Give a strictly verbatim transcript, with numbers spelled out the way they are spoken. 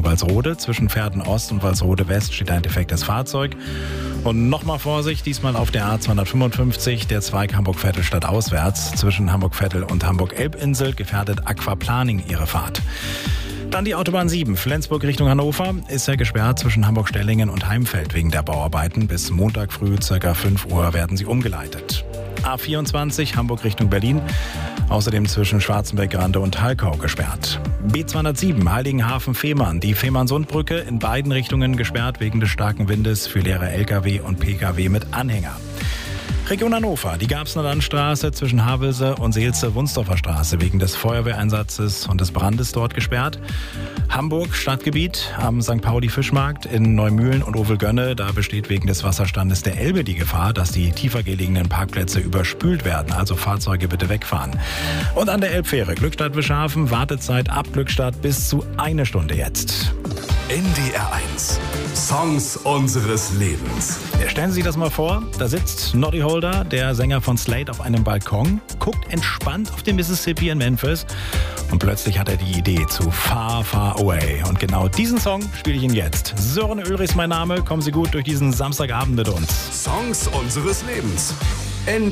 Walsrode. Zwischen Verden Ost und Walsrode West steht ein defektes Fahrzeug. Und nochmal Vorsicht, diesmal auf der A zweihundertfünfundfünfzig, der Zweig Hamburg-Vettel stadtauswärts. Zwischen Hamburg-Vettel und Hamburg-Elbinsel gefährdet Aquaplaning ihre Fahrt. Dann die Autobahn sieben, Flensburg Richtung Hannover, ist ja gesperrt zwischen Hamburg-Stellingen und Heimfeld wegen der Bauarbeiten. Bis Montag früh ca. fünf Uhr werden sie umgeleitet. A vierundzwanzig, Hamburg Richtung Berlin, außerdem zwischen Schwarzenberg-Grande und Halkau gesperrt. B zweihundertsieben, Heiligenhafen-Fehmarn, die Fehmarnsundbrücke in beiden Richtungen gesperrt wegen des starken Windes für leere L K W und P K W mit Anhänger. Region Hannover, die Garbsener Landstraße zwischen Havelse und Seelze-Wunsdorfer Straße wegen des Feuerwehreinsatzes und des Brandes dort gesperrt. Hamburg Stadtgebiet am Sankt Pauli-Fischmarkt in Neumühlen und Ovelgönne, da besteht wegen des Wasserstandes der Elbe die Gefahr, dass die tiefer gelegenen Parkplätze überspült werden, also Fahrzeuge bitte wegfahren. Und an der Elbfähre Glückstadt-Wischhafen, Wartezeit ab Glückstadt bis zu eine Stunde jetzt. N D R eins. Songs unseres Lebens. Stellen Sie sich das mal vor, da sitzt Noddy Holder, der Sänger von Slade, auf einem Balkon, guckt entspannt auf den Mississippi in Memphis und plötzlich hat er die Idee zu Far, Far Away. Und genau diesen Song spiele ich Ihnen jetzt. Sören Ulrich ist mein Name, kommen Sie gut durch diesen Samstagabend mit uns. Songs unseres Lebens.